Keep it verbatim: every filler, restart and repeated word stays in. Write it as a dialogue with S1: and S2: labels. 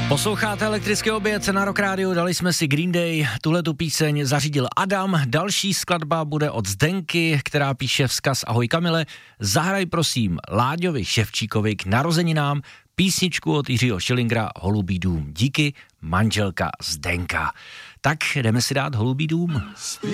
S1: Posloucháte Elektrický oběd na Rock Radio, dali jsme si Green Day, tuhletu píseň zařídil Adam, další skladba bude od Zdenky, která píše vzkaz: Ahoj Kamile, zahraj prosím Láďovi Ševčíkovi k narozeninám písničku od Jiřího Schillingera Holubý dům. Díky, manželka Zdenka. Tak jdeme si dát Holubý dům.